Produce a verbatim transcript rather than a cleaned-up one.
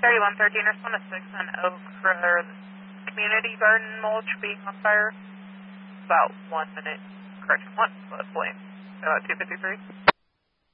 thirty-one thirteen, respond to six on Oak for the community garden mulch being on fire. About one minute, correction, one foot flame. About two fifty-three.